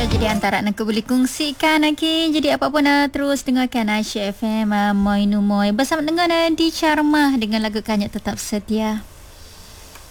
Jadi antara nak boleh kongsikan okay? Jadi apa pun terus dengarkan Aisyah FM Moi Numoy bersama dengan di Charmah dengan lagu Kanyak Tetap Setia.